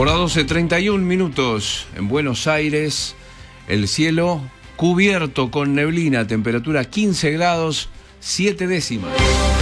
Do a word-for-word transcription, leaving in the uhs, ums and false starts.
Por las doce treinta y un minutos en Buenos Aires, el cielo cubierto con neblina, temperatura quince grados, siete décimas.